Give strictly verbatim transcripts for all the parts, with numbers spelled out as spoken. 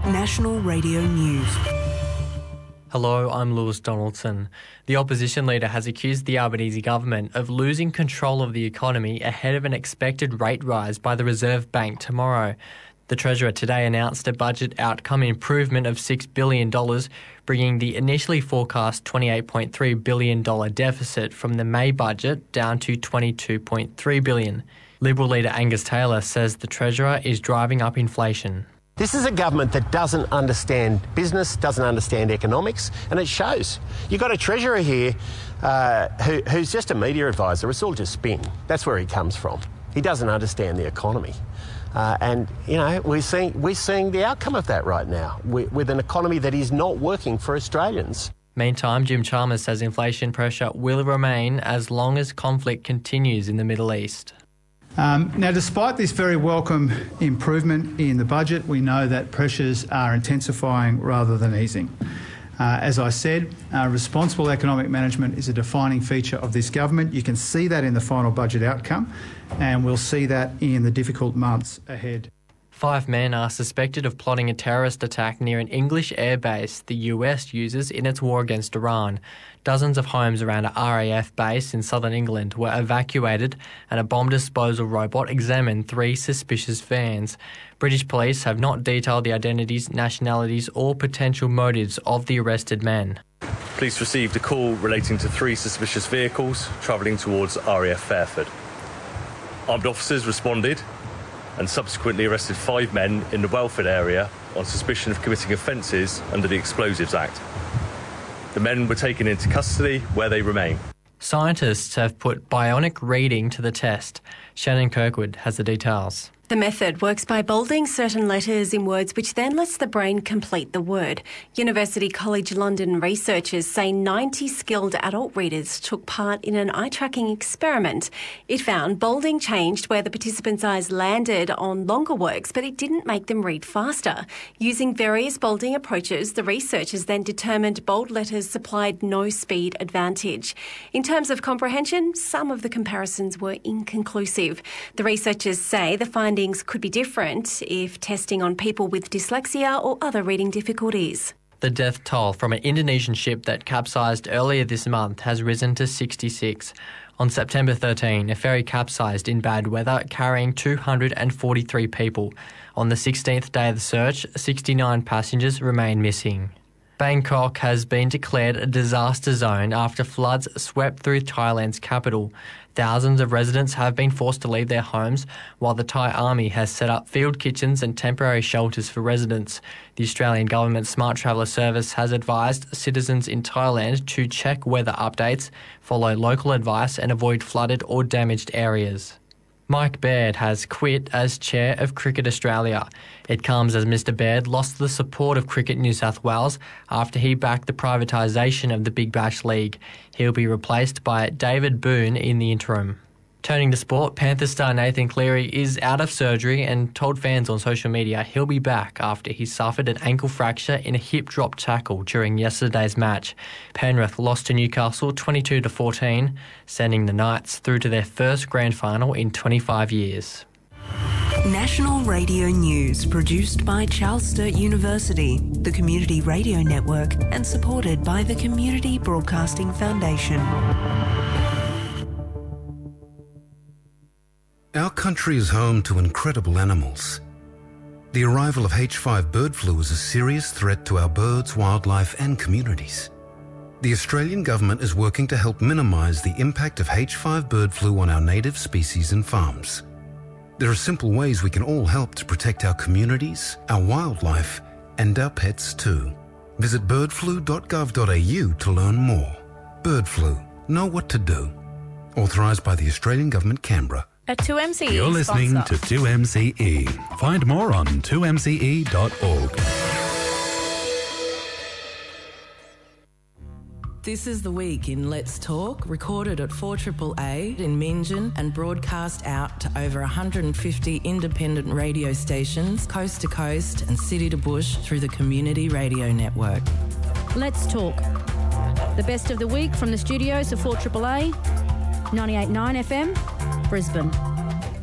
National Radio News. Hello, I'm Lewis Donaldson. The opposition leader has accused the Albanese government of losing control of the economy ahead of an expected rate rise by the Reserve Bank tomorrow. The Treasurer today announced a budget outcome improvement of six billion dollars, bringing the initially forecast twenty-eight point three billion dollars deficit from the May budget down to twenty-two point three billion dollars. Liberal leader Angus Taylor says the Treasurer is driving up inflation. This is a government that doesn't understand business, doesn't understand economics, and it shows. You've got a Treasurer here uh, who, who's just a media advisor. It's all just spin. That's where he comes from. He doesn't understand the economy. Uh, and, you know, we're seeing, we're seeing the outcome of that right now with, with an economy that is not working for Australians. Meantime, Jim Chalmers says inflation pressure will remain as long as conflict continues in the Middle East. Um, now, despite this very welcome improvement in the budget, we know that pressures are intensifying rather than easing. Uh, as I said, uh, responsible economic management is a defining feature of this government. You can see that in the final budget outcome, and we'll see that in the difficult months ahead. Five men are suspected of plotting a terrorist attack near an English airbase the U S uses in its war against Iran. Dozens of homes around a R A F base in southern England were evacuated and a bomb disposal robot examined three suspicious vans. British police have not detailed the identities, nationalities or potential motives of the arrested men. Police received a call relating to three suspicious vehicles travelling towards R A F Fairford. Armed officers responded and subsequently arrested five men in the Welford area on suspicion of committing offences under the Explosives Act. The men were taken into custody, where they remain. Scientists have put bionic reading to the test. Shannon Kirkwood has the details. The method works by bolding certain letters in words which then lets the brain complete the word. University College London researchers say ninety skilled adult readers took part in an eye-tracking experiment. It found bolding changed where the participants' eyes landed on longer works, but it didn't make them read faster. Using various bolding approaches, the researchers then determined bold letters supplied no speed advantage. In terms of comprehension, some of the comparisons were inconclusive. The researchers say the findings could be different if testing on people with dyslexia or other reading difficulties. The death toll from an Indonesian ship that capsized earlier this month has risen to sixty-six. On September thirteenth, a ferry capsized in bad weather carrying two hundred forty-three people. On the sixteenth day of the search, sixty-nine passengers remain missing. Bangkok has been declared a disaster zone after floods swept through Thailand's capital. Thousands of residents have been forced to leave their homes, while the Thai army has set up field kitchens and temporary shelters for residents. The Australian government's Smart Traveller service has advised citizens in Thailand to check weather updates, follow local advice and avoid flooded or damaged areas. Mike Baird has quit as chair of Cricket Australia. It comes as Mr Baird lost the support of Cricket New South Wales after he backed the privatisation of the Big Bash League. He'll be replaced by David Boone in the interim. Turning to sport, Panthers star Nathan Cleary is out of surgery and told fans on social media he'll be back after he suffered an ankle fracture in a hip drop tackle during yesterday's match. Penrith lost to Newcastle twenty-two to fourteen, sending the Knights through to their first grand final in twenty-five years. National Radio News, produced by Charles Sturt University, the Community Radio Network, and supported by the Community Broadcasting Foundation. Our country is home to incredible animals. The arrival of H five bird flu is a serious threat to our birds, wildlife and communities. The Australian government is working to help minimise the impact of H five bird flu on our native species and farms. There are simple ways we can all help to protect our communities, our wildlife and our pets too. Visit bird flu dot gov dot a u to learn more. Bird flu. Know what to do. Authorised by the Australian Government, Canberra. A two M C E You're listening sponsor. to two M C E. Find more on two M C E dot org. This is The Week in Let's Talk, recorded at four A A A in Meanjin and broadcast out to over one hundred fifty independent radio stations, coast to coast and city to bush through the Community Radio Network. Let's Talk. The best of the week from the studios of four A A A, ninety-eight point nine F M, Brisbane.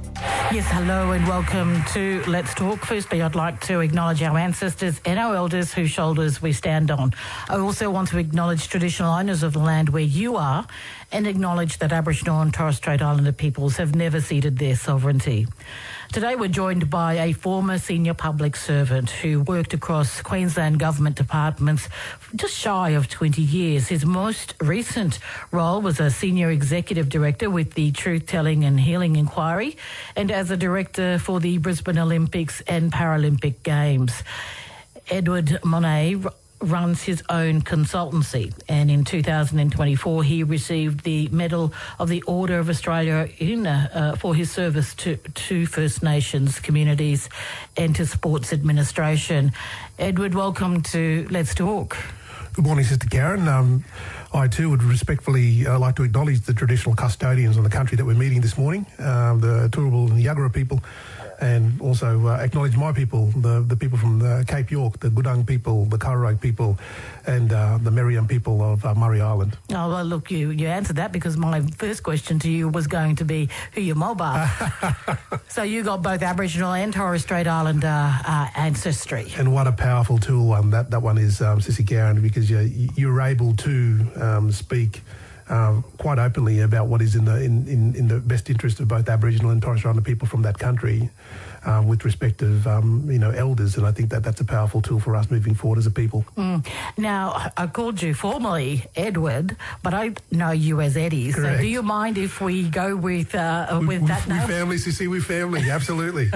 Yes, hello and welcome to Let's Talk. Firstly, I'd like to acknowledge our ancestors and our elders whose shoulders we stand on. I also want to acknowledge traditional owners of the land where you are and acknowledge that Aboriginal and Torres Strait Islander peoples have never ceded their sovereignty. Today we're joined by a former senior public servant who worked across Queensland government departments just shy of twenty years. His most recent role was a senior executive director with the Truth Telling and Healing Inquiry and as a director for the Brisbane Olympics and Paralympic Games. Edward Monet runs his own consultancy, and in two thousand twenty-four he received the Medal of the Order of Australia in, uh, uh, for his service to, to First Nations communities and to sports administration. Edward, welcome to Let's Talk. Good morning, Sister Karen. Um, I too would respectfully uh, like to acknowledge the traditional custodians of the country that we're meeting this morning, uh, the Turrbal and the Yagara people, and also uh, acknowledge my people, the, the people from the Cape York, the Gudang people, the Kurrarong people, and uh, the Meriam people of uh, Murray Island. Oh, well, look, you, you answered that because my first question to you was going to be who your mob are. So you got both Aboriginal and Torres Strait Islander uh, ancestry. And what a powerful tool um, that, that one is, um, Sissy Karen, because you, you're able to um, speak Um, quite openly about what is in the in, in, in the best interest of both Aboriginal and Torres Strait Islander people from that country, uh, with respect of um, you know elders, and I think that that's a powerful tool for us moving forward as a people. Mm. Now, I called you formerly Edward, but I know you as Eddie. Correct. So, do you mind if we go with uh, with we, that we, name? We family, Sissy, we family, absolutely.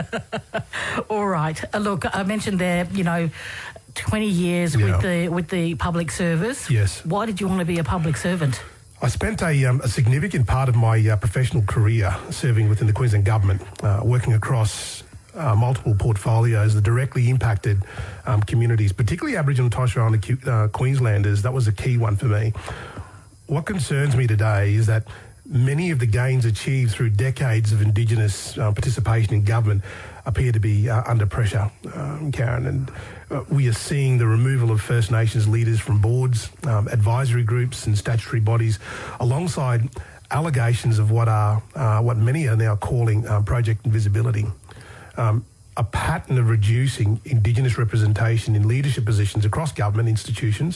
All right. Uh, look, I mentioned there, you know, twenty years Yeah. with the with the public service. Yes. Why did you want to be a public servant? I spent a, um, a significant part of my uh, professional career serving within the Queensland Government, uh, working across uh, multiple portfolios that directly impacted um, communities, particularly Aboriginal and Torres Strait Islander uh, Queenslanders. That was a key one for me. What concerns me today is that many of the gains achieved through decades of Indigenous uh, participation in government appear to be uh, under pressure, um, Karen, and uh, we are seeing the removal of First Nations leaders from boards, um, advisory groups and statutory bodies, alongside allegations of what are uh, what many are now calling uh, Project Invisibility. Um, a pattern of reducing Indigenous representation in leadership positions across government institutions.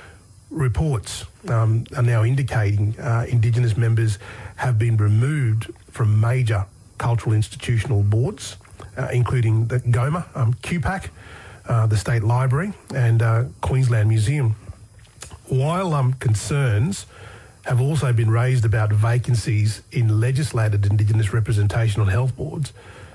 Reports um, are now indicating uh, Indigenous members have been removed from major cultural institutional boards, uh, including the GOMA, um, Q PAC, uh, the State Library and uh, Queensland Museum. While um, concerns have also been raised about vacancies in legislated Indigenous representation on health boards,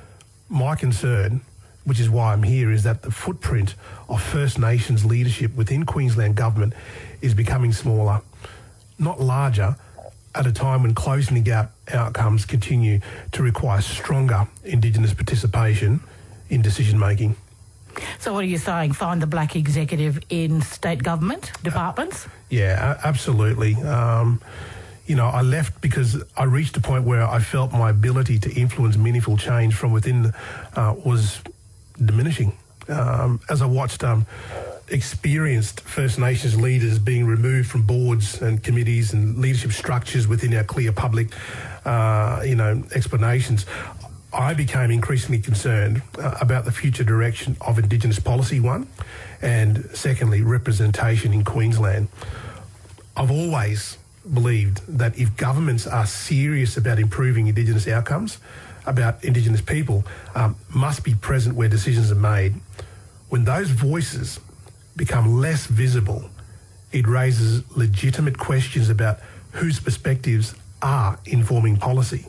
my concern, which is why I'm here, is that the footprint of First Nations leadership within Queensland government is becoming smaller, not larger, at a time when closing the gap outcomes continue to require stronger Indigenous participation in decision making. So what are you saying? Find the black executive in state government departments? Uh, yeah, absolutely. Um, you know, I left because I reached a point where I felt my ability to influence meaningful change from within uh, was diminishing. Um, as I watched um, experienced First Nations leaders being removed from boards and committees and leadership structures within our clear public, uh, you know, explanations, I became increasingly concerned uh, about the future direction of Indigenous policy, one, and secondly, representation in Queensland. I've always believed that if governments are serious about improving Indigenous outcomes, about Indigenous people, um, must be present where decisions are made. When those voices become less visible, it raises legitimate questions about whose perspectives are informing policy.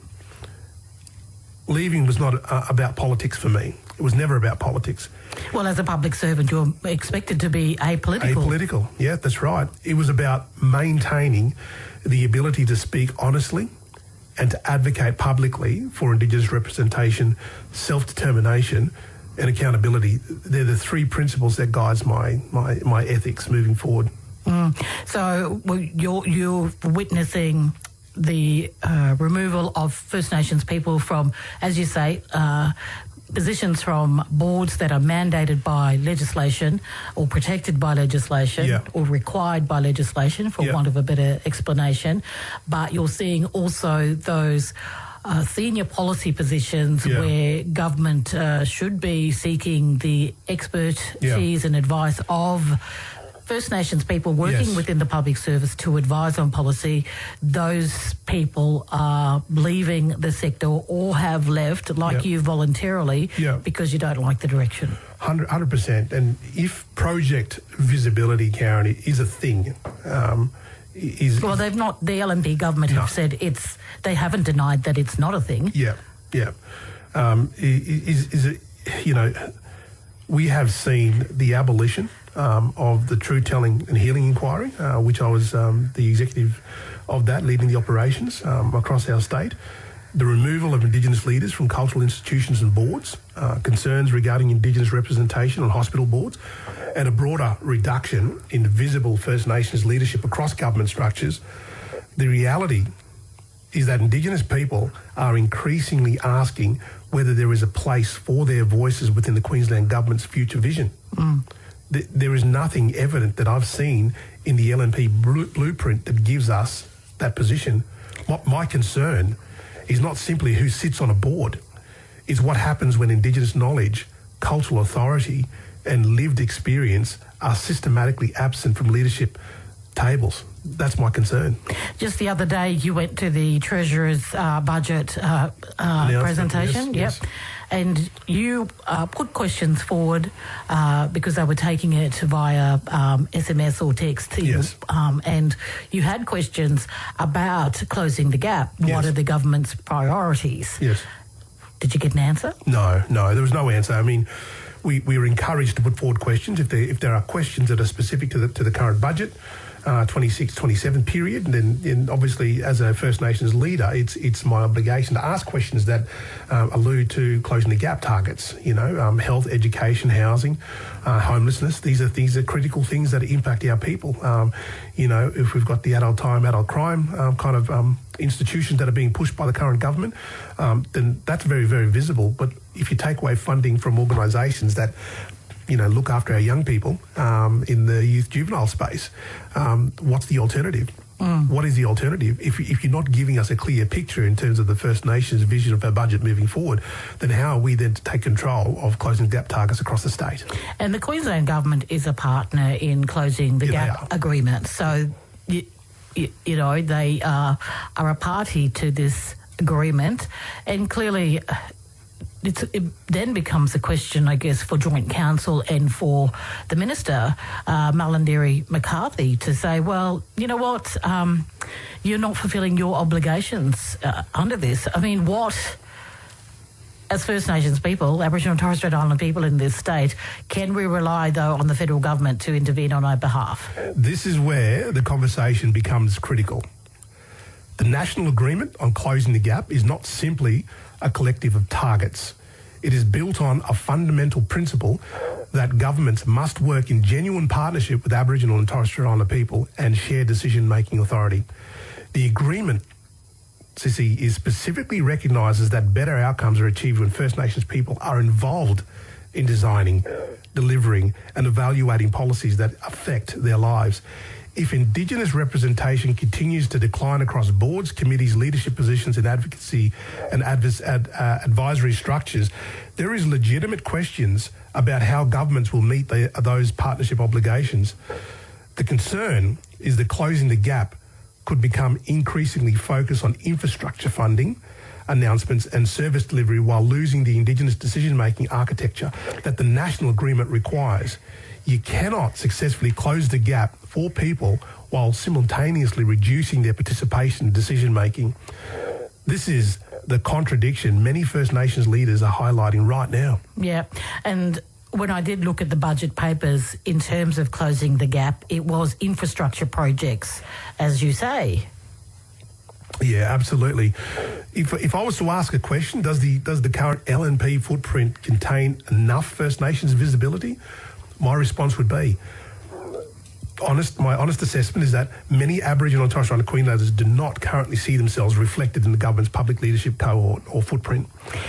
Leaving was not uh, about politics for me. It was never about politics. Well, as a public servant, you're expected to be apolitical. Apolitical, yeah, that's right. It was about maintaining the ability to speak honestly and to advocate publicly for Indigenous representation, self-determination and accountability. They're the three principles that guides my, my, my ethics moving forward. Mm. So well, you're, you're witnessing the uh, removal of First Nations people from, as you say, uh, positions from boards that are mandated by legislation or protected by legislation yeah. or required by legislation, for yeah. want of a better explanation. But you're seeing also those uh, senior policy positions Yeah. where government uh, should be seeking the expertise Yeah. and advice of First Nations people working Yes. within the public service to advise on policy. Those people are leaving the sector or have left, like Yeah. you, voluntarily, Yeah. because you don't like the direction. one hundred percent. And if project visibility, Karen, is a thing, um, is... Well, they've not, the L N P government have said it's, they haven't denied that it's not a thing. Yeah, yeah. Um, is, is it, you know, we have seen the abolition um, of the Truth Telling and Healing Inquiry, uh, which I was um, the executive of that, leading the operations um, across our state. The removal of Indigenous leaders from cultural institutions and boards, uh, concerns regarding Indigenous representation on hospital boards, and a broader reduction in visible First Nations leadership across government structures. The reality is that Indigenous people are increasingly asking whether there is a place for their voices within the Queensland Government's future vision. Mm. Th- there is nothing evident that I've seen in the L N P bl- blueprint that gives us that position. My, my concern is not simply who sits on a board, it's what happens when Indigenous knowledge, cultural authority and lived experience are systematically absent from leadership tables. That's my concern. Just the other day, you went to the Treasurer's uh, budget uh, uh, presentation. Yes, yep. And you uh, put questions forward uh, because they were taking it via um, S M S or text. Yes. Um, and you had questions about closing the gap. Yes. What are the government's priorities? Yes. Did you get an answer? No, no, there was no answer. I mean, we, we were encouraged to put forward questions if there if there are questions that are specific to the to the current budget. Uh, twenty-six twenty-seven period, and then and obviously as a First Nations leader, it's it's my obligation to ask questions that um, allude to closing the gap targets. You know, um, health, education, housing, uh, homelessness. These are these are critical things that impact our people. Um, you know, if we've got the adult time, adult crime um, kind of um, institutions that are being pushed by the current government, um, then that's very very visible. But if you take away funding from organisations that you know, look after our young people um, in the youth juvenile space, um, what's the alternative? Mm. What is the alternative? If, if you're not giving us a clear picture in terms of the First Nations vision of our budget moving forward, then how are we then to take control of closing gap targets across the state? And the Queensland Government is a partner in closing the Yeah, gap agreement. So, you, you, you know, they uh, are a party to this agreement, and clearly It's, it then becomes a question, I guess, for Joint Council and for the Minister, uh, Malarndirri McCarthy, to say, well, you know what, um, you're not fulfilling your obligations uh, under this. I mean, what, as First Nations people, Aboriginal and Torres Strait Islander people in this state, can we rely, though, on the federal government to intervene on our behalf? This is where the conversation becomes critical. The national agreement on closing the gap is not simply a collective of targets. It is built on a fundamental principle that governments must work in genuine partnership with Aboriginal and Torres Strait Islander people and share decision-making authority. The agreement, Sissy, is specifically recognises that better outcomes are achieved when First Nations people are involved in designing, delivering and evaluating policies that affect their lives. If Indigenous representation continues to decline across boards, committees, leadership positions and advocacy and advis- ad, uh, advisory structures, there is legitimate questions about how governments will meet the, those partnership obligations. The concern is that closing the gap could become increasingly focused on infrastructure funding, announcements and service delivery while losing the Indigenous decision-making architecture that the national agreement requires. You cannot successfully close the gap for people while simultaneously reducing their participation in decision-making. This is the contradiction many First Nations leaders are highlighting right now. Yeah, and when I did look at the budget papers in terms of closing the gap, it was infrastructure projects, as you say. Yeah, absolutely. If if I was to ask a question, does the does the current L N P footprint contain enough First Nations visibility? My response would be, honest. My honest assessment is that many Aboriginal and Torres Strait Islander Queenslanders do not currently see themselves reflected in the government's public leadership cohort or footprint.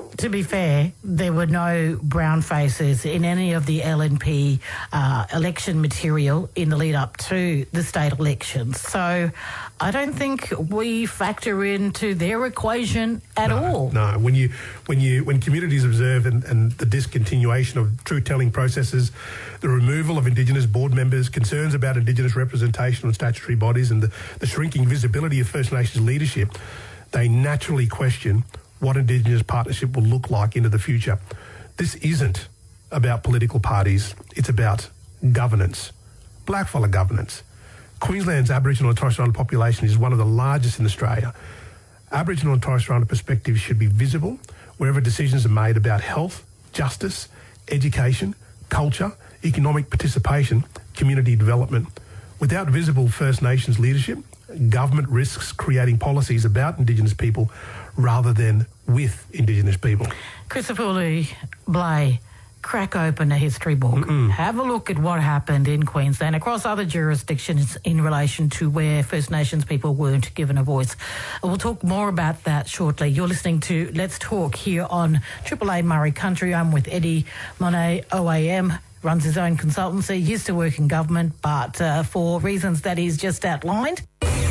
to be fair, there were no brown faces in any of the L N P uh, election material in the lead up to the state elections. So I don't think we factor into their equation at no, all. No, when you when you when communities observe and, and the discontinuation of truth-telling processes, the removal of Indigenous board members, concerns about Indigenous representation on statutory bodies, and the, the shrinking visibility of First Nations leadership, they naturally question what Indigenous partnership will look like into the future. This isn't about political parties, it's about governance, blackfellow governance. Queensland's Aboriginal and Torres Strait Islander population is one of the largest in Australia. Aboriginal and Torres Strait Islander perspectives should be visible wherever decisions are made about health, justice, education, culture, economic participation, community development. Without visible First Nations leadership, government risks creating policies about Indigenous people rather than with Indigenous people. Christopher Blay, crack open a history book. Mm-mm. Have a look at what happened in Queensland across other jurisdictions in relation to where First Nations people weren't given a voice. We'll talk more about that shortly. You're listening to Let's Talk here on Triple A Murray Country. I'm with Eddie Monet, O A M. Runs his own consultancy, used to work in government, but uh, for reasons that he's just outlined.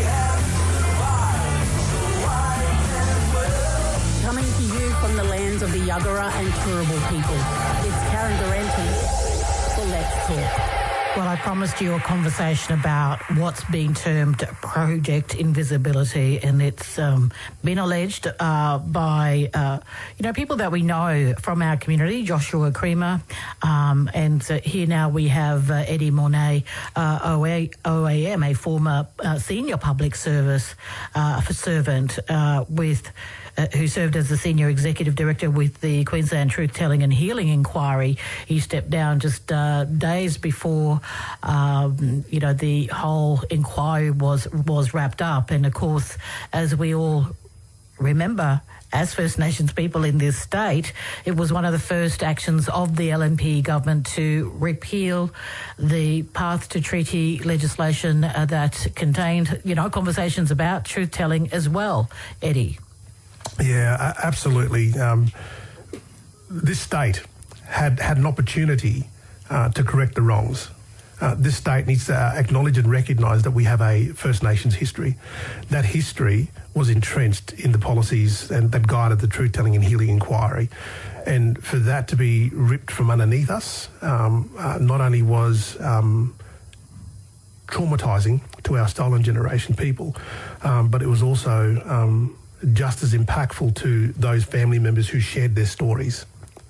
Coming to you from the lands of the Yuggera and Turrbal people, it's Karen Durante for Let's Talk. Well, I promised you a conversation about what's being termed Project Invisibility, and it's um, been alleged uh, by, uh, you know, people that we know from our community, Joshua Creamer, um, and uh, here now we have uh, Eddie Monet, uh, O A M, a former uh, senior public service uh, servant uh, with... Uh, who served as the Senior Executive Director with the Queensland Truth Telling and Healing Inquiry. He stepped down just uh, days before, um, you know, the whole inquiry was was wrapped up. And, of course, as we all remember, as First Nations people in this state, it was one of the first actions of the L N P government to repeal the Path to Treaty legislation uh, that contained, you know, conversations about truth-telling as well. Eddie? Yeah, absolutely. Um, this state had had an opportunity uh, to correct the wrongs. Uh, this state needs to acknowledge and recognise that we have a First Nations history. That history was entrenched in the policies and that guided the Truth Telling and Healing Inquiry. And for that to be ripped from underneath us, um, uh, not only was um, traumatising to our stolen generation people, um, but it was also... Um, just as impactful to those family members who shared their stories.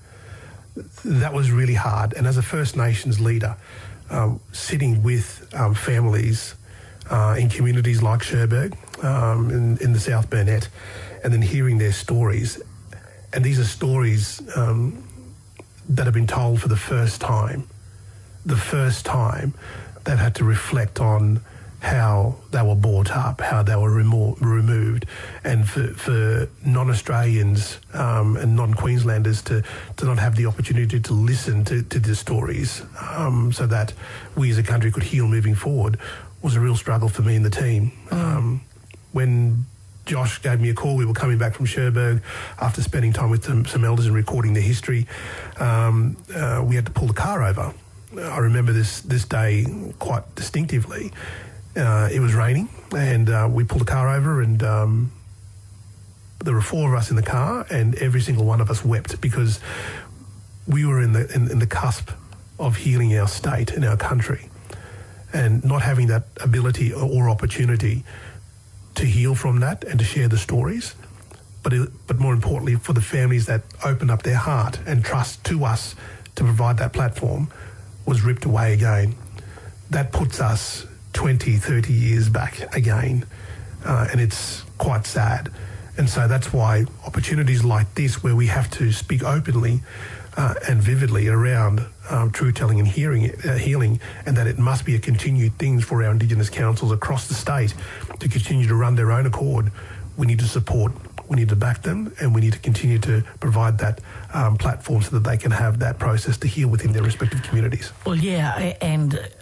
That was really hard. And as a First Nations leader, um, sitting with um, families uh, in communities like Cherbourg, um, in, in the South Burnett, and then hearing their stories, and these are stories um, that have been told for the first time, the first time they've had to reflect on how they were brought up, how they were remo- removed, and for, for non-Australians um, and non-Queenslanders to, to not have the opportunity to listen to, to the stories um, so that we as a country could heal moving forward was a real struggle for me and the team. Mm. Um, when Josh gave me a call, we were coming back from Cherbourg after spending time with some, some elders and recording their history, um, uh, we had to pull the car over. I remember this, this day quite distinctively. Uh, it was raining, and uh, we pulled the car over, and um, there were four of us in the car, and every single one of us wept because we were in the in, in the cusp of healing our state and our country, and not having that ability or opportunity to heal from that and to share the stories, but it, but more importantly for the families that opened up their heart and trust to us to provide that platform, was ripped away again. That puts us twenty, thirty years back again, uh, and it's quite sad. And so that's why opportunities like this, where we have to speak openly uh, and vividly around um, truth-telling and hearing, uh, healing, and that it must be a continued thing for our Indigenous councils across the state to continue to run their own accord. We need to support, we need to back them, and we need to continue to provide that um, platform so that they can have that process to heal within their respective communities. Well, yeah, and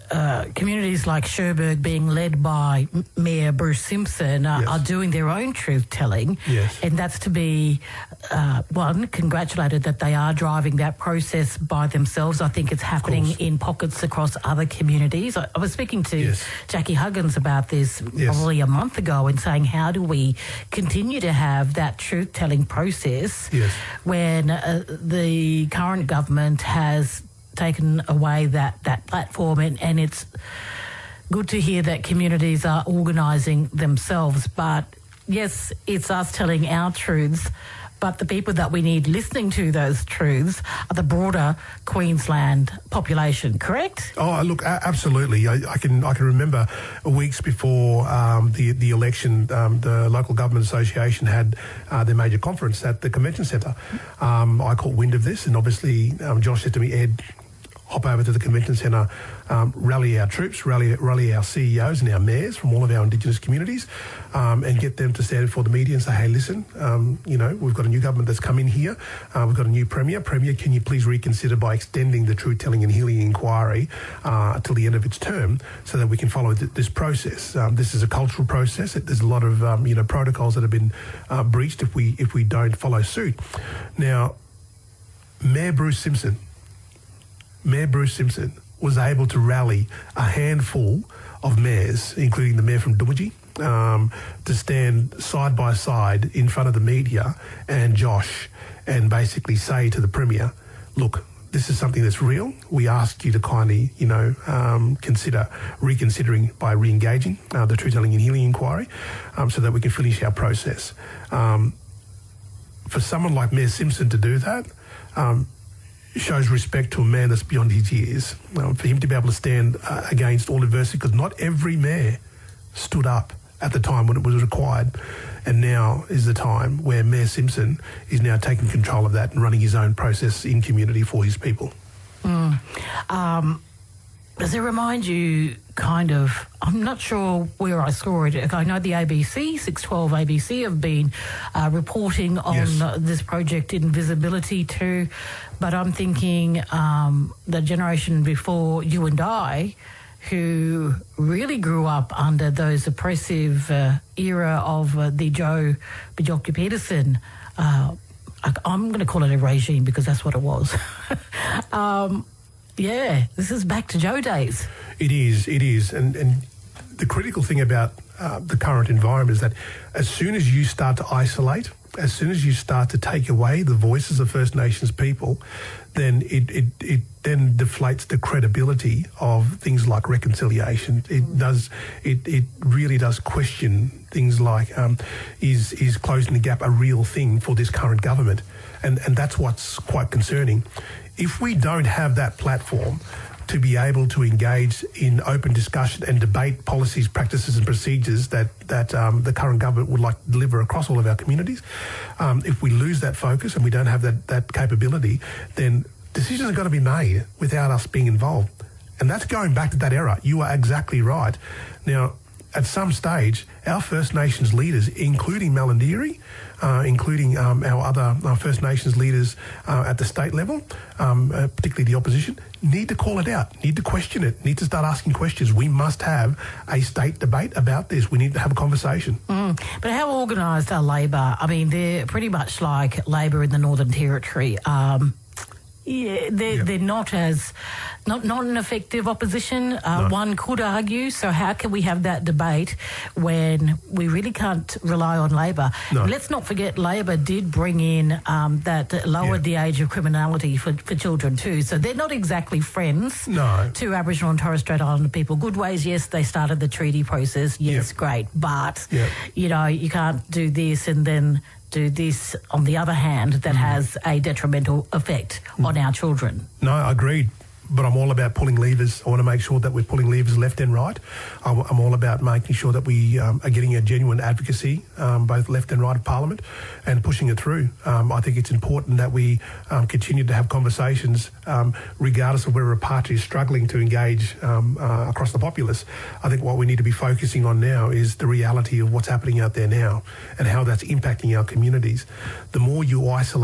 uh, communities like Cherbourg, being led by M- Mayor Bruce Simpson, uh, Yes. are doing their own truth-telling. Yes. And that's to be, uh, one, congratulated that they are driving that process by themselves. I think it's happening in pockets across other communities. I, I was speaking to Yes. Jackie Huggins about this Yes. probably a month ago and saying, how do we continue to have that truth-telling process Yes. when uh, the current government has taken away that, that platform, and, and it's good to hear that communities are organising themselves. But yes, it's us telling our truths, but the people that we need listening to those truths are the broader Queensland population, correct? Oh, look, a- absolutely. I, I can I can remember weeks before um, the the election, um, the local government association had uh, their major conference at the convention centre. Um, I caught wind of this, and obviously um, Josh said to me, Ed, hop over to the convention centre, um, rally our troops, rally rally our C E Os and our mayors from all of our Indigenous communities, um, and get them to stand before the media and say, hey, listen, um, you know, we've got a new government that's come in here. Uh, we've got a new Premier. Premier, can you please reconsider by extending the truth-telling and healing inquiry uh, till the end of its term so that we can follow th- this process. Um, this is a cultural process. There's a lot of, um, you know, protocols that have been uh, breached if we if we don't follow suit. Now, Mayor Bruce Simpson, Mayor Bruce Simpson was able to rally a handful of mayors, including the mayor from Doomadgee, um, to stand side by side in front of the media and Josh and basically say to the Premier, look, this is something that's real. We ask you to kindly, you know, um, consider reconsidering by re-engaging uh, the Truth-Telling and Healing Inquiry um, so that we can finish our process. Um, for someone like Mayor Simpson to do that, um, shows respect to a man that's beyond his years. Um, for him to be able to stand uh, against all adversity, because not every mayor stood up at the time when it was required, and now is the time where Mayor Simpson is now taking control of that and running his own process in community for his people. Mm. Um, does it remind you kind of, I'm not sure where I saw it. I know the A B C, six twelve A B C have been uh, reporting on Yes. uh, this project Invisibility too, but I'm thinking um, the generation before you and I, who really grew up under those oppressive uh, era of uh, the Joe Bjelke-Petersen, uh, I, I'm going to call it a regime because that's what it was. um, yeah, this is back to Joe days. It is, it is. And, and the critical thing about uh, the current environment is that as soon as you start to isolate, as soon as you start to take away the voices of First Nations people, then it, it, it then deflates the credibility of things like reconciliation. It does, it, it really does question things like, um, is, is closing the gap a real thing for this current government? And, and that's what's quite concerning. If we don't have that platform to be able to engage in open discussion and debate policies, practices and procedures that, that um, the current government would like to deliver across all of our communities, um, if we lose that focus and we don't have that, that capability, then decisions are going to be made without us being involved. And that's going back to that era. You are exactly right. Now, at some stage, our First Nations leaders, including Malandieri, uh, including um, our other uh, First Nations leaders uh, at the state level, um, uh, particularly the opposition, need to call it out, need to question it, need to start asking questions. We must have a state debate about this. We need to have a conversation. Mm. But how organised are Labor? I mean, they're pretty much like Labor in the Northern Territory. Um, Yeah, they're, Yep. they're not as, not, not an effective opposition, uh, No. one could argue. So how can we have that debate when we really can't rely on Labor? No. Let's not forget Labor did bring in um, that lowered Yeah. the age of criminality for, for children too. So they're not exactly friends No. to Aboriginal and Torres Strait Islander people. Good ways, yes, they started the treaty process. Yes, Yep. great. But, Yep. you know, you can't do this and then do this on the other hand that has a detrimental effect on our children. No, I agreed. But I'm all about pulling levers. I want to make sure that we're pulling levers left and right. I'm I'm all about making sure that we um, are getting a genuine advocacy, um, both left and right of Parliament, and pushing it through. Um, I think it's important that we um, continue to have conversations, um, regardless of whether a party is struggling to engage um, uh, across the populace. I think what we need to be focusing on now is the reality of what's happening out there now and how that's impacting our communities. The more you isolate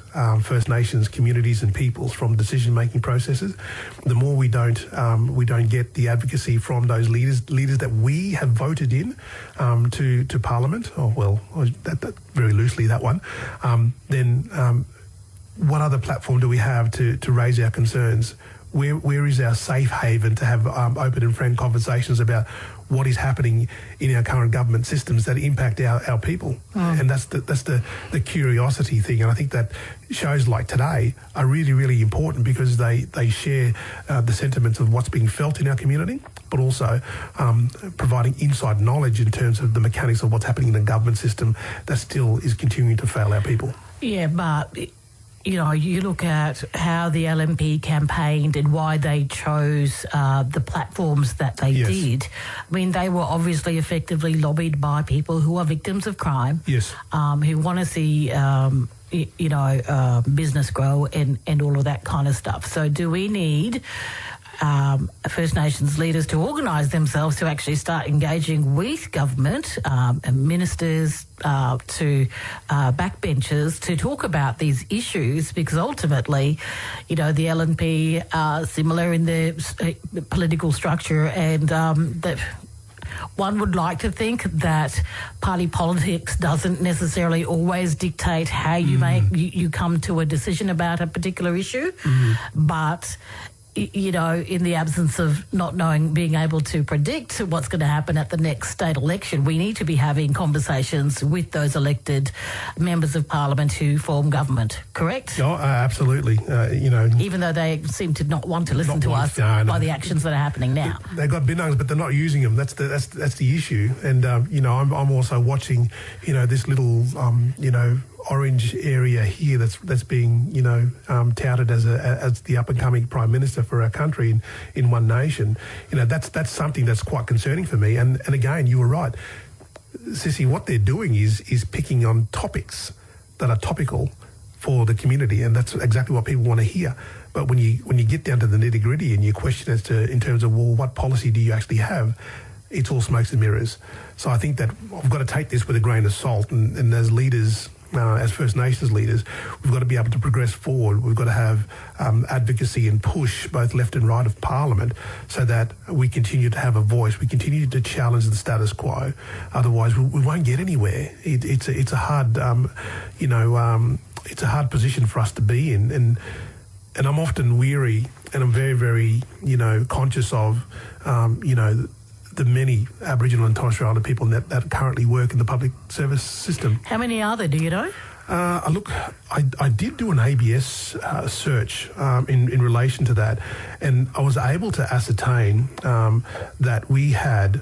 um, First Nations communities and peoples from decision-making processes, the more we don't um, we don't get the advocacy from those leaders leaders that we have voted in um, to to Parliament. Oh well, that, that very loosely that one. Um, then um, what other platform do we have to to raise our concerns? Where where is our safe haven to have um, open and frank conversations about what is happening in our current government systems that impact our, our people? Mm. And that's the that's the, the curiosity thing. And I think that shows like today are really, really important because they, they share uh, the sentiments of what's being felt in our community, but also um, providing inside knowledge in terms of the mechanics of what's happening in the government system that still is continuing to fail our people. Yeah, but... You know, you look at how the L N P campaigned and why they chose uh, the platforms that they yes. did. I mean, they were obviously effectively lobbied by people who are victims of crime, yes, um, who want to see, um, y- you know, uh, business grow and, and all of that kind of stuff. So do we need... Um, First Nations leaders to organise themselves to actually start engaging with government um, and ministers uh, to uh, backbenchers to talk about these issues, because ultimately, you know, the L N P are similar in their uh, political structure, and um, that one would like to think that party politics doesn't necessarily always dictate how you mm. make you, you come to a decision about a particular issue, mm. but you know, in the absence of not knowing, being able to predict what's going to happen at the next state election, we need to be having conversations with those elected members of Parliament who form government, correct? Oh, uh, absolutely. Uh, you know, even though they seem to not want to listen to want, us no, no. by the actions that are happening now. They, they've got binungs, but they're not using them. That's the that's that's the issue. And um, you know, I'm I'm also watching, you know, this little um, you know. orange area here that's that's being you know um, touted as a as the up and coming prime minister for our country in, in One Nation. You know, that's that's something that's quite concerning for me. And and again, you were right, Sissy. What they're doing is is picking on topics that are topical for the community, and that's exactly what people want to hear. But when you when you get down to the nitty gritty and you question as to in terms of well, what policy do you actually have? It's all smokes and mirrors. So I think that I've got to take this with a grain of salt, and, and as leaders. Uh, as First Nations leaders, we've got to be able to progress forward. We've got to have um, advocacy and push both left and right of Parliament so that we continue to have a voice. We continue to challenge the status quo. Otherwise, we, we won't get anywhere. It, it's, a, it's a hard, um, you know, um, it's a hard position for us to be in. And and I'm often weary, and I'm very, very, you know, conscious of, um, you know, the many Aboriginal and Torres Strait Islander people that, that currently work in the public service system. How many are there, do you know? Uh, look, I, I did do an A B S uh, search um, in, in relation to that, and I was able to ascertain um, that we had,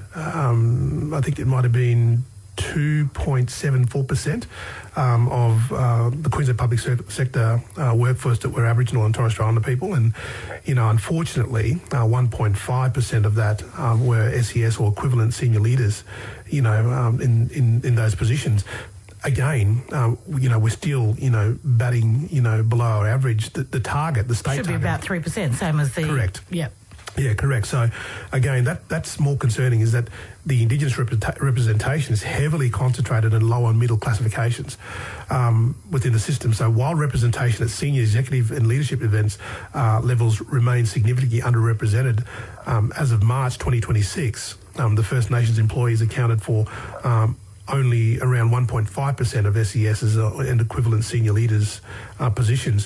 um, I think it might have been two point seven four percent um, of uh, the Queensland public sector uh, workforce that were Aboriginal and Torres Strait Islander people. And, you know, unfortunately, uh, one point five percent of that um, were S E S or equivalent senior leaders, you know, um, in, in, in those positions. Again, um, you know, we're still, you know, batting, you know, below our average. The, the target, the state should target. be about three percent, same as the... Correct. Yep. Yeah, correct. So, again, that that's more concerning, is that the Indigenous rep- representation is heavily concentrated in low and middle classifications um, within the system. So while representation at senior executive and leadership events uh, levels remain significantly underrepresented, um, as of March twenty twenty-six, um, the First Nations employees accounted for um, only around one point five percent of S E S's and equivalent senior leaders' uh, positions.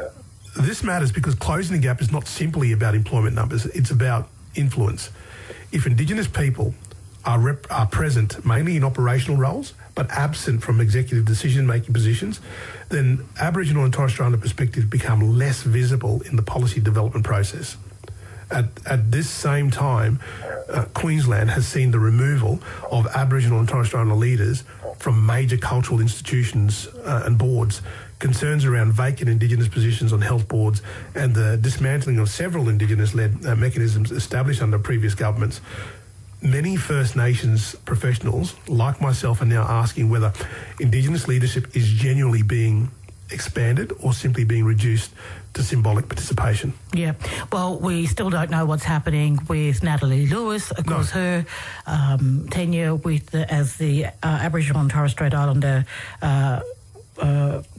This matters because closing the gap is not simply about employment numbers, it's about influence. If Indigenous people are, rep- are present mainly in operational roles, but absent from executive decision-making positions, then Aboriginal and Torres Strait Islander perspectives become less visible in the policy development process. At, at this same time, uh, Queensland has seen the removal of Aboriginal and Torres Strait Islander leaders from major cultural institutions uh, and boards. Concerns around vacant Indigenous positions on health boards and the dismantling of several Indigenous-led uh, mechanisms established under previous governments. Many First Nations professionals, like myself, are now asking whether Indigenous leadership is genuinely being expanded or simply being reduced to symbolic participation. Yeah. Well, we still don't know what's happening with Natalie Lewis. Of course, no. her um, tenure with the, as the uh, Aboriginal and Torres Strait Islander uh, uh,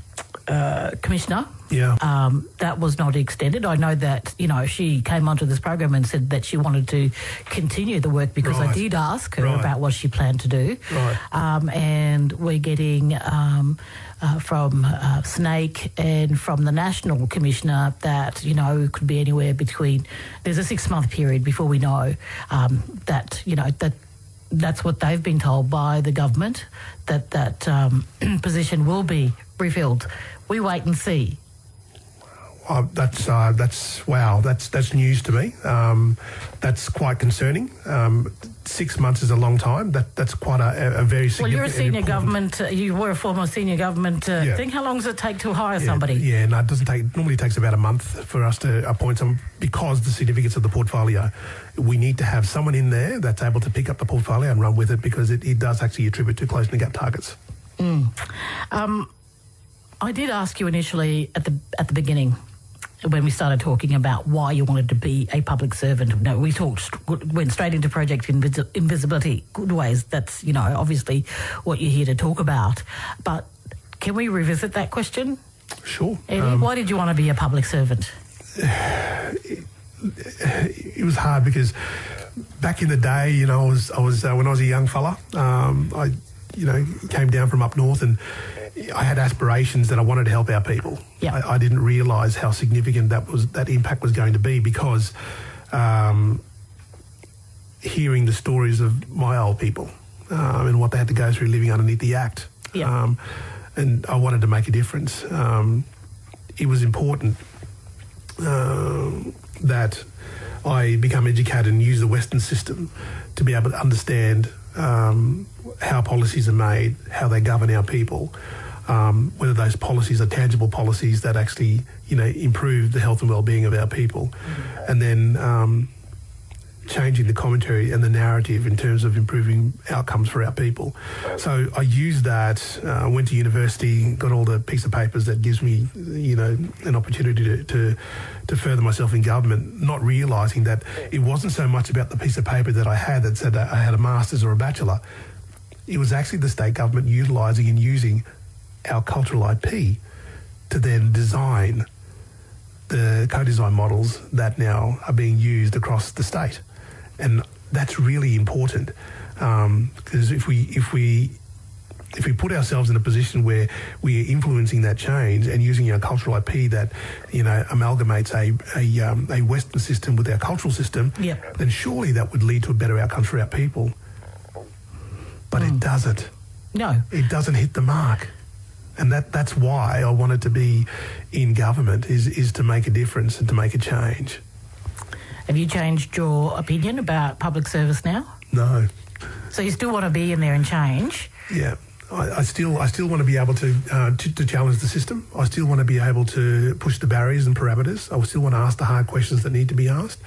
uh, commissioner. Yeah. Um, that was not extended. I know that, you know, she came onto this program and said that she wanted to continue the work because Right. I did ask her Right. about what she planned to do. Right. Um, and we're getting um, uh, from uh, Snake and from the National Commissioner that, you know, it could be anywhere between, there's a six-month period before we know um, that, you know, that that's what they've been told by the government, that that um, position will be refilled. We wait and see. Uh, that's uh, that's wow. That's that's news to me. Um, that's quite concerning. Um, six months is a long time. That that's quite a, a very significant. Well, you're a senior important- government. Uh, you were a former senior government uh, Yeah. thing. How long does it take to hire Yeah, somebody? Yeah, no, it doesn't take. Normally, it takes about a month for us to appoint someone because the significance of the portfolio. We need to have someone in there that's able to pick up the portfolio and run with it because it, it does actually attribute to closing the gap targets. Mm. Um, I did ask you initially at the at the beginning, when we started talking about why you wanted to be a public servant. No, we talked, went straight into Project Invis- Invisibility. Good ways. That's, you know, obviously what you're here to talk about. But can we revisit that question? Sure. Eddie, Um, why did you want to be a public servant? It, it was hard because back in the day, you know, I was, I was uh, when I was a young fella, um, I, you know, came down from up north and I had aspirations that I wanted to help our people. Yeah. I, I didn't realise how significant that was, that impact was going to be because um, hearing the stories of my old people um, and what they had to go through living underneath the Act. Yeah. Um, and I wanted to make a difference. Um, it was important uh, that I become educated and use the Western system to be able to understand um, how policies are made, how they govern our people, um, whether those policies are tangible policies that actually, you know, improve the health and well-being of our people, mm-hmm. and then um, changing the commentary and the narrative in terms of improving outcomes for our people. So I used that, uh, went to university, got all the piece of papers that gives me, you know, an opportunity to, to, to further myself in government, not realising that it wasn't so much about the piece of paper that I had that said I had a master's or a bachelor. It was actually the state government utilising and using our cultural I P to then design the co-design models that now are being used across the state. And that's really important um, because if we if we if we put ourselves in a position where we are influencing that change and using our cultural I P that, you know, amalgamates a a, um, a Western system with our cultural system, yep. then surely that would lead to a better outcome for our people. But mm. it doesn't. No, it doesn't hit the mark. And that, that's why I wanted to be in government, is is to make a difference and to make a change. Have you changed your opinion about public service now? No. So you still want to be in there and change? Yeah. I, I still I still want to be able to, uh, to to challenge the system. I still want to be able to push the barriers and parameters. I still want to ask the hard questions that need to be asked.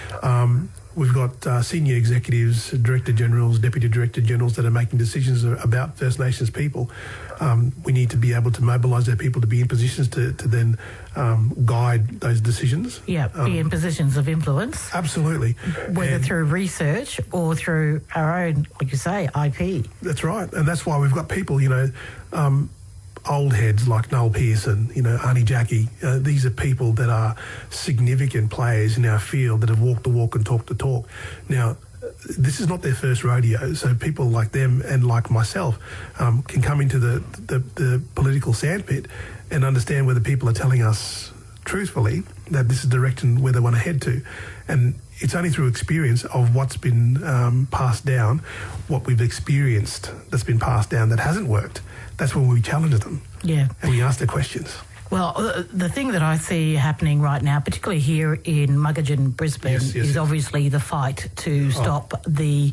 Um, we've got uh, senior executives, director generals, deputy director generals that are making decisions about First Nations people. Um, we need to be able to mobilise our people to be in positions to, to then um, guide those decisions. Yeah, um, be in positions of influence. Absolutely. Whether and through research or through our own, like you say, I P. That's right. And that's why we've got people, you know, um, old heads like Noel Pearson, you know, Arnie Jackie. Uh, these are people that are significant players in our field that have walked the walk and talked the talk. Now, this is not their first rodeo, so people like them and like myself um, can come into the, the, the political sandpit and understand whether people are telling us truthfully that this is the direction where they want to head to. And it's only through experience of what's been um, passed down, what we've experienced that's been passed down that hasn't worked. That's when we challenge them. Yeah. And we ask the questions. Well, uh, the thing that I see happening right now, particularly here in Muggagen, Brisbane, yes, yes, is yes. obviously the fight to stop oh. the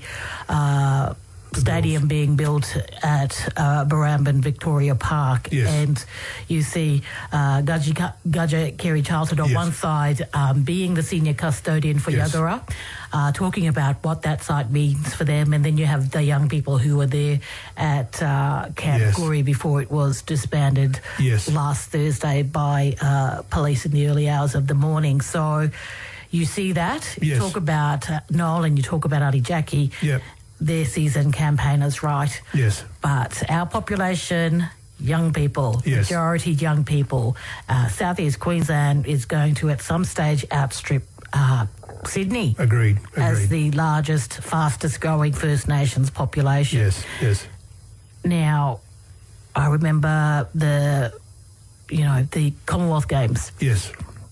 uh, stadium being built at uh, Barrambin Victoria Park. Yes. And you see uh, Gudja, Gudja Kerry Charlton on yes. one side um, being the senior custodian for yes. Yuggera, uh, talking about what that site means for them. And then you have the young people who were there at uh, Camp yes. Goori before it was disbanded yes. last Thursday by uh, police in the early hours of the morning. So you see that. You yes. talk about uh, Noel and you talk about Ali Jackie. Yep. Their seasoned campaigners, right? Yes. But our population young people, Yes. majority young people. Uh, Southeast Queensland is going to, at some stage, outstrip uh, Sydney. Agreed. As Agreed. the largest, fastest growing First Nations population. Yes, yes. Now, I remember the, you know, the Commonwealth Games. Yes.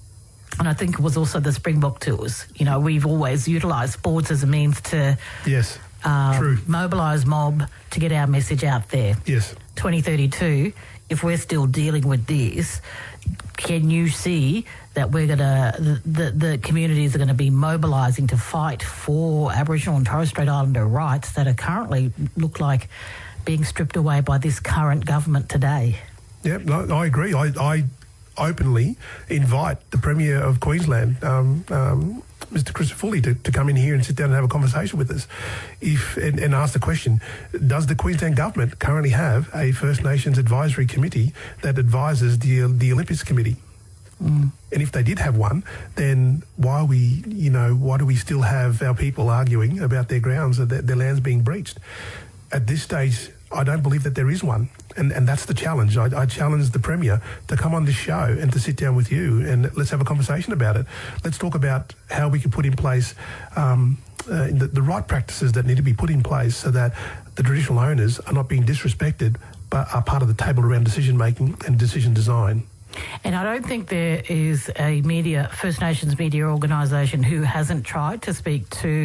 And I think it was also the Springbok Tours. You know, we've always utilised sports as a means to Yes. uh, True. mobilise mob to get our message out there. Yes. twenty thirty-two, if we're still dealing with this, can you see that we're going to, the, the, the communities are going to be mobilising to fight for Aboriginal and Torres Strait Islander rights that are currently look like being stripped away by this current government today? Yeah, no, I agree. I, I openly invite the Premier of Queensland, um, um, Mister Crisafulli, to, to come in here and sit down and have a conversation with us if and, and ask the question, does the Queensland government currently have a First Nations advisory committee that advises the, the Olympics Committee? Mm. And if they did have one, then why are we, you know, why do we still have our people arguing about their grounds, that their, their land's being breached? At this stage, I don't believe that there is one. And, and that's the challenge. I, I challenge the Premier to come on this show and to sit down with you and let's have a conversation about it. Let's talk about how we can put in place um, uh, the, the right practices that need to be put in place so that the traditional owners are not being disrespected but are part of the table around decision making and decision design. And I don't think there is a media, First Nations media organisation who hasn't tried to speak to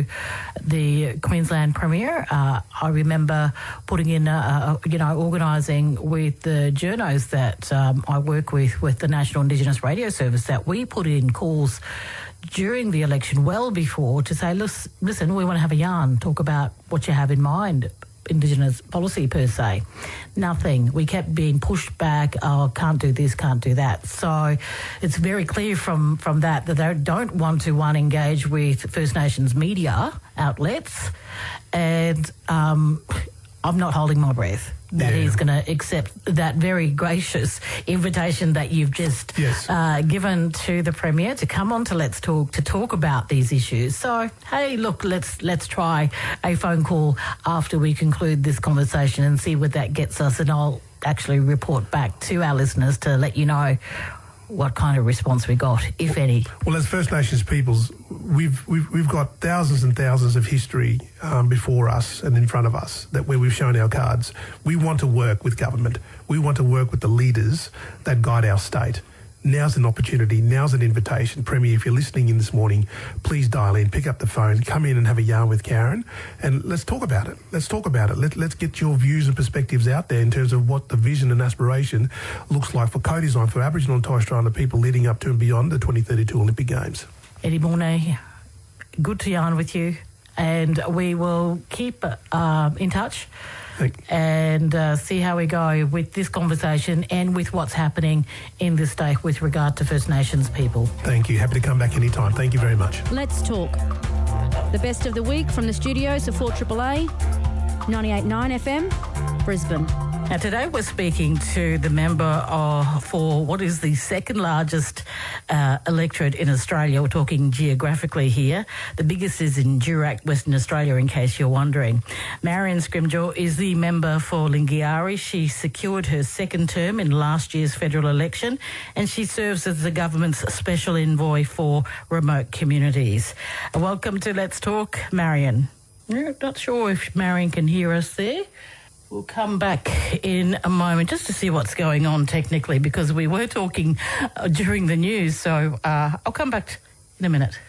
the Queensland Premier. Uh, I remember putting in, a, a, you know, organising with the journos that um, I work with, with the National Indigenous Radio Service, that we put in calls during the election well before to say, listen, we want to have a yarn, talk about what you have in mind. Indigenous policy per se. Nothing. We kept being pushed back, oh, can't do this, can't do that. So it's very clear from, from that that they don't want to, one, engage with First Nations media outlets, and um, I'm not holding my breath that Yeah. he's going to accept that very gracious invitation that you've just Yes. uh, given to the Premier to come on to Let's Talk to talk about these issues. So, hey, look, let's let's try a phone call after we conclude this conversation and see what that gets us, and I'll actually report back to our listeners to let you know what kind of response we got, if any. Well, as First Nations peoples, we've we've we've got thousands and thousands of history um, before us and in front of us that where we've shown our cards. We want to work with government. We want to work with the leaders that guide our state. Now's an opportunity. Now's an invitation. Premier, if you're listening in this morning, please dial in, pick up the phone, come in and have a yarn with Karen, and let's talk about it. Let's talk about it. Let, let's get your views and perspectives out there in terms of what the vision and aspiration looks like for co-design for Aboriginal and Torres Strait Islander people leading up to and beyond the twenty thirty-two Olympic Games. Eddie Mornay, good to yarn with you, and we will keep uh, in touch and uh, see how we go with this conversation and with what's happening in this state with regard to First Nations people. Thank you. Happy to come back anytime. Thank you very much. Let's talk. The best of the week from the studios of four A A A, ninety-eight point nine F M, Brisbane. Now, today we're speaking to the member of, for what is the second largest uh, electorate in Australia. We're talking geographically here. The biggest is in Durack, Western Australia, in case you're wondering. Marion Scrimgeour is the member for Lingiari. She secured her second term in last year's federal election, and she serves as the government's special envoy for remote communities. Welcome to Let's Talk, Marion. I'm not sure if Marion can hear us there. We'll come back in a moment just to see what's going on technically, because we were talking uh, during the news. So uh, I'll come back in a minute.